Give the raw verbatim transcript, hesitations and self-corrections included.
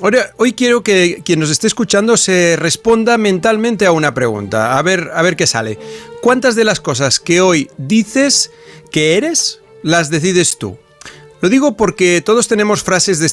Ahora, hoy quiero que quien nos esté escuchando se responda mentalmente a una pregunta. A ver, a ver qué sale. ¿Cuántas de las cosas que hoy dices que eres, las decides tú? Lo digo porque todos tenemos frases de